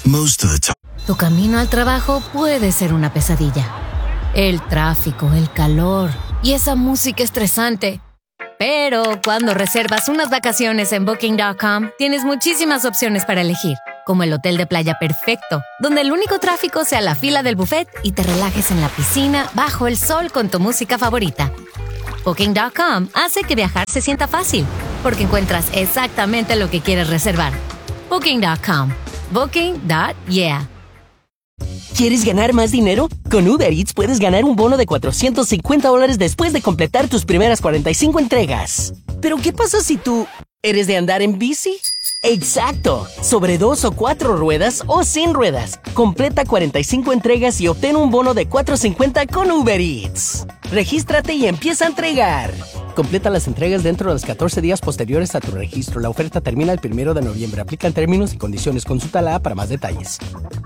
most of the time. Tu camino al trabajo puede ser una pesadilla. El tráfico, el calor y esa música estresante. Pero cuando reservas unas vacaciones en Booking.com, tienes muchísimas opciones para elegir, como el hotel de playa perfecto, donde el único tráfico sea la fila del buffet y te relajes en la piscina bajo el sol con tu música favorita. Booking.com hace que viajar se sienta fácil, porque encuentras exactamente lo que quieres reservar. Booking.com. Booking.yeah. ¿Quieres ganar más dinero? Con Uber Eats puedes ganar un bono de $450 después de completar tus primeras 45 entregas. ¿Pero qué pasa si tú eres de andar en bici? ¡Exacto! Sobre 2 o 4 ruedas o sin ruedas. Completa 45 entregas y obtén un bono de $450 con Uber Eats. Regístrate y empieza a entregar. Completa las entregas dentro de los 14 días posteriores a tu registro. La oferta termina el 1 de noviembre. Aplican términos y condiciones. Consulta la app para más detalles.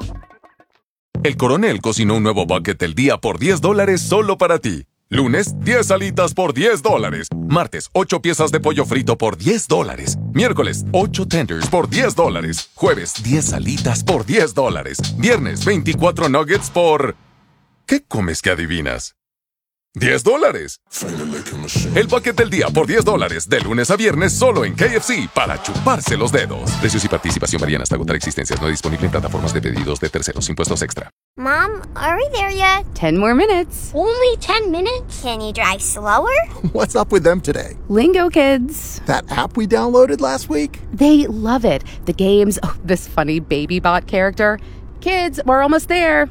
El Coronel cocinó un nuevo bucket del día por $10 solo para ti. Lunes, 10 alitas por $10. Martes, 8 piezas de pollo frito por $10. Miércoles, 8 tenders por $10. Jueves, 10 alitas por $10. Viernes, 24 nuggets por... ¿Qué comes que adivinas? $10. El bucket del día por $10 de lunes a viernes solo en KFC para chuparse los dedos. Precios y participación varían hasta agotar existencias. No disponible en plataformas de pedidos de terceros. Impuestos extra. Mom, are we there yet? 10 more minutes. Only 10 minutes? Can you drive slower? What's up with them today? Lingo Kids. That app we downloaded last week? They love it. The games, this funny baby bot character. Kids, we're almost there.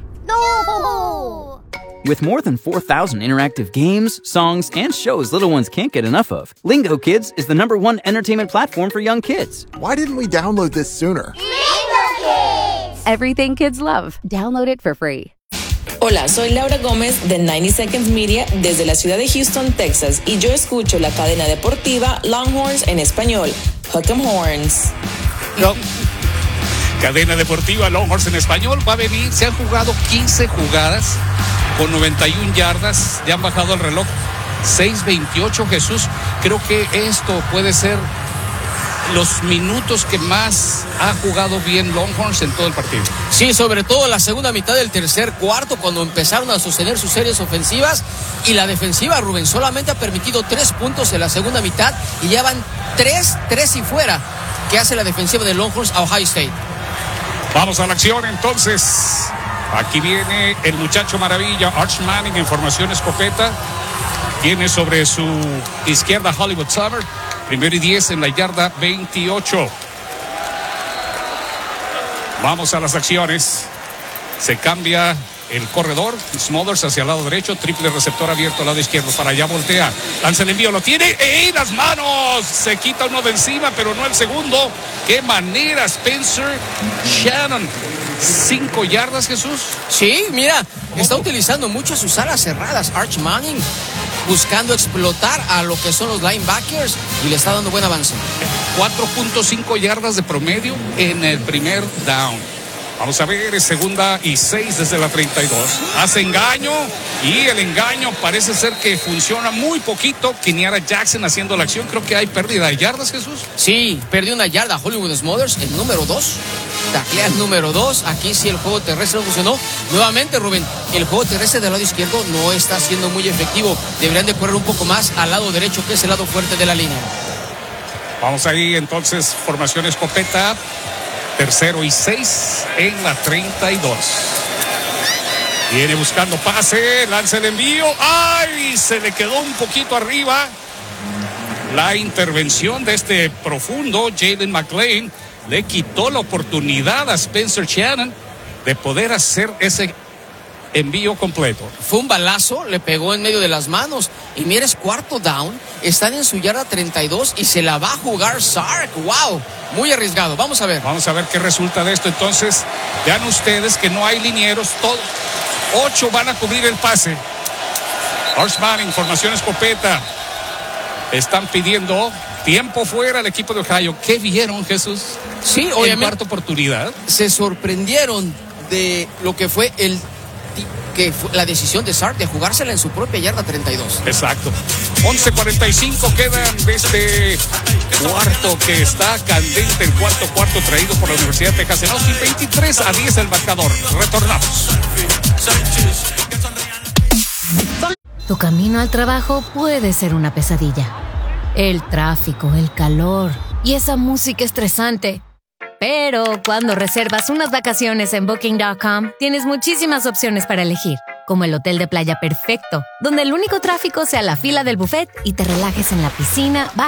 No! With more than 4,000 interactive games, songs, and shows little ones can't get enough of, Lingo Kids is the #1 entertainment platform for young kids. Why didn't we download this sooner? Lingo Kids! Everything kids love. Download it for free. Hola, soy Laura Gómez de 90 Seconds Media desde la ciudad de Houston, Texas, y yo escucho la cadena deportiva Longhorns en español. Hook 'em Horns. No. Cadena deportiva Longhorns en español va a venir. Se han jugado 15 jugadas con 91 yardas. Ya han bajado el reloj. 6:28, Jesús. Creo que esto puede ser los minutos que más ha jugado bien Longhorns en todo el partido. Sí, sobre todo la segunda mitad del tercer cuarto, cuando empezaron a sostener sus series ofensivas, y la defensiva, Rubén, solamente ha permitido 3 puntos en la segunda mitad y ya van 3 y fuera que hace la defensiva de Longhorns a Ohio State. Vamos a la acción entonces. Aquí viene el muchacho maravilla, Arch Manning, en formación escopeta. Tiene sobre su izquierda Hollywood Summer. 1º y 10 en la yarda 28. Vamos a las acciones. Se cambia el corredor. Smothers hacia el lado derecho. Triple receptor abierto al lado izquierdo. Para allá voltea. Lanza el envío. Lo tiene. ¡Ey! Las manos. Se quita uno de encima, pero no el segundo. ¡Qué manera! Spencer Shannon. 5 yardas, Jesús. Sí, mira. Está utilizando mucho sus alas cerradas, Arch Manning, buscando explotar a lo que son los linebackers, y le está dando buen avance. 4.5 yardas de promedio en el primer down. Vamos a ver, es 2ª y 6 desde la 32. Hace engaño, y el engaño parece ser que funciona muy poquito. Kiniara Jackson haciendo la acción. Creo que hay pérdida de yardas, Jesús. Sí, perdió una yarda Hollywood Smothers, el número 2. Taclea el número 2. Aquí sí el juego terrestre no funcionó. Nuevamente, Rubén, el juego terrestre del lado izquierdo no está siendo muy efectivo. Deberían de correr un poco más al lado derecho, que es el lado fuerte de la línea. Vamos ahí entonces, formación escopeta. 3º y 6 en la 32. Viene buscando pase, lanza el envío. ¡Ay! Se le quedó un poquito arriba. La intervención de este profundo, Jalen McLean, le quitó la oportunidad a Spencer Shannon de poder hacer ese envío completo. Fue un balazo, le pegó en medio de las manos. Y mira, es 4º down. Están en su yarda 32 y se la va a jugar Sark. ¡Wow! Muy arriesgado. Vamos a ver. Vamos a ver qué resulta de esto. Entonces, vean ustedes que no hay linieros. 8 van a cubrir el pase. Arch Manning, formación escopeta. Están pidiendo tiempo fuera al equipo de Ohio. ¿Qué vieron, Jesús? Sí, obviamente. En cuarta oportunidad. Se sorprendieron de lo que fue la decisión de Sark de jugársela en su propia yarda 32. Exacto. 11:45 quedan de cuarto que está candente, el cuarto traído por la Universidad de Texas en Austin. 23-10 el marcador. Retornamos. Tu camino al trabajo puede ser una pesadilla. El tráfico, el calor y esa música estresante. Pero cuando reservas unas vacaciones en Booking.com, tienes muchísimas opciones para elegir, como el hotel de playa perfecto, donde el único tráfico sea la fila del buffet y te relajes en la piscina,